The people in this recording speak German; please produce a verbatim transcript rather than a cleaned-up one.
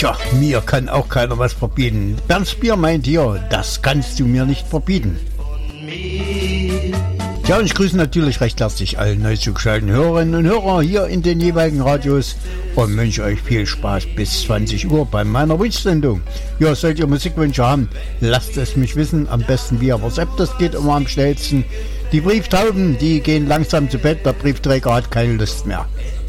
Tja, mir kann auch keiner was verbieten. Bernd Spier meint hier, das kannst du mir nicht verbieten. Ja, und ich grüße natürlich recht herzlich alle neu zugeschalteten Hörerinnen und Hörer hier in den jeweiligen Radios und wünsche euch viel Spaß bis zwanzig Uhr bei meiner Wunschsendung. Ja, sollt ihr Musikwünsche haben, lasst es mich wissen, am besten via WhatsApp, das geht immer am schnellsten. Die Brieftauben, die gehen langsam zu Bett, der Briefträger hat keine Lust mehr.